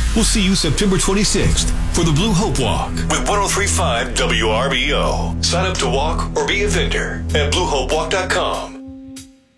We'll see you September 26th for the Blue Hope Walk with 103.5 WRBO. Sign up to walk or be a vendor at BlueHopeWalk.com.